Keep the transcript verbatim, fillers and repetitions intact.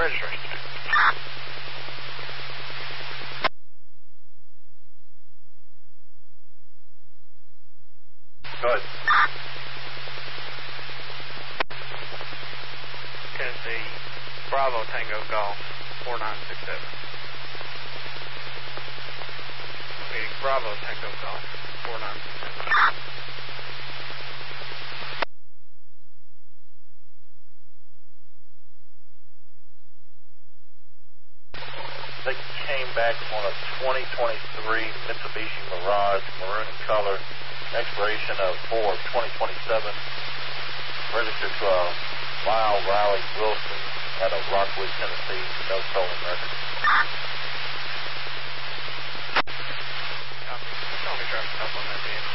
registry. Go ahead. Tennessee, Bravo Tango Golf, four nine six seven. Meeting Bravo Tango Golf, four nine six seven. They came back on a twenty twenty-three Mitsubishi Mirage, maroon in color, expiration of four of twenty twenty-seven, registered to uh, Lyle Riley Wilson out of Rockwood, Tennessee, no stolen record. Copy. Tell me traffic stop on that vehicle.